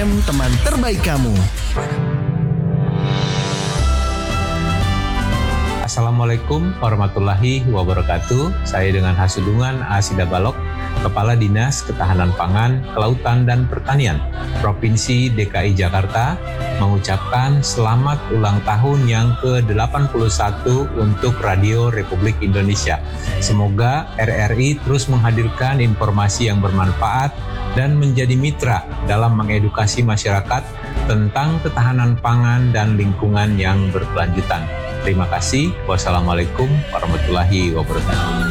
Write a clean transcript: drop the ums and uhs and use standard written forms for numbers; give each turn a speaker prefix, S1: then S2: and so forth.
S1: FM, teman terbaik kamu.
S2: Assalamualaikum warahmatullahi wabarakatuh. Saya dengan Hasudungan Asida Balok, Kepala Dinas Ketahanan Pangan, Kelautan dan Pertanian, Provinsi DKI Jakarta, mengucapkan selamat ulang tahun yang ke-81 untuk Radio Republik Indonesia. Semoga RRI terus menghadirkan informasi yang bermanfaat dan menjadi mitra dalam mengedukasi masyarakat tentang ketahanan pangan dan lingkungan yang berkelanjutan. Terima kasih. Wassalamualaikum warahmatullahi wabarakatuh.